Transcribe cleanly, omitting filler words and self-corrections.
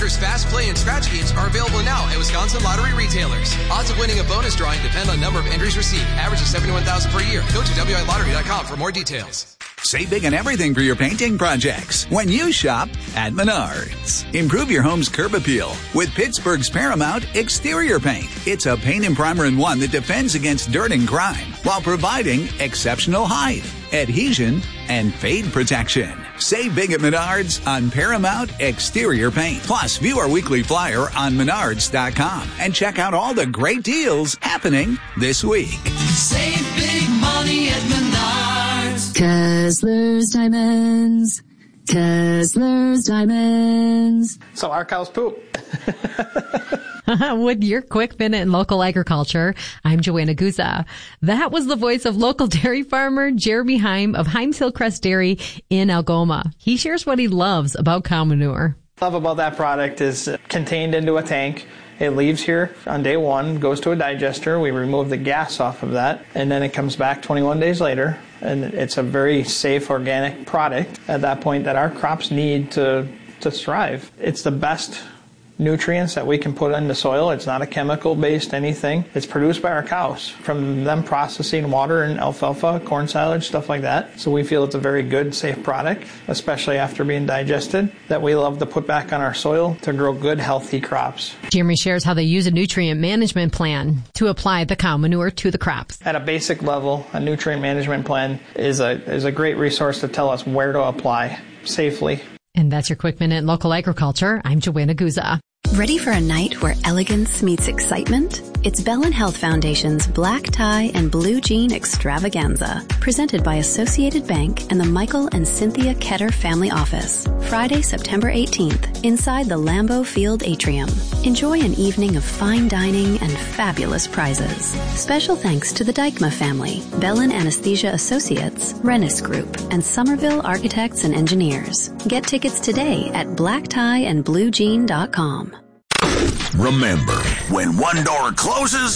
Packers Fast Play and Scratch games are available now at Wisconsin Lottery retailers. Odds of winning a bonus drawing depend on number of entries received. Average is 71,000 per year. Go to WILottery.com for more details. Save big on everything for your painting projects when you shop at Menards. Improve your home's curb appeal with Pittsburgh's Paramount Exterior Paint. It's a paint and primer in one that defends against dirt and grime while providing exceptional height, adhesion, and fade protection. Save big at Menards on Paramount Exterior Paint. Plus, view our weekly flyer on Menards.com and check out all the great deals happening this week. Save big money at Menards. Kessler's Diamonds. Kessler's Diamonds. So our cows poop. With your quick minute in local agriculture, I'm Joanna Guza. That was the voice of local dairy farmer Jeremy Heim of Heim's Hillcrest Dairy in Algoma. He shares what he loves about cow manure. What I love about that product is contained into a tank. It leaves here on day one, goes to a digester. We remove the gas off of that, and then it comes back 21 days later. And it's a very safe organic product at that point that our crops need to thrive. It's the best nutrients that we can put in the soil. It's not a chemical-based anything. It's produced by our cows from them processing water and alfalfa, corn silage, stuff like that. So we feel it's a very good, safe product, especially after being digested, that we love to put back on our soil to grow good, healthy crops. Jeremy shares how they use a nutrient management plan to apply the cow manure to the crops. At a basic level, a nutrient management plan is a great resource to tell us where to apply safely. And that's your quick minute in local agriculture. I'm Joanna Guza. Ready for a night where elegance meets excitement? It's Bellin Health Foundation's Black Tie and Blue Jean Extravaganza, presented by Associated Bank and the Michael and Cynthia Ketter Family Office. Friday, September 18th, inside the Lambeau Field Atrium. Enjoy an evening of fine dining and fabulous prizes. Special thanks to the Dykma family, Bellin Anesthesia Associates, Rennis Group, and Somerville Architects and Engineers. Get tickets today at blacktieandbluejean.com. Remember, when one door closes,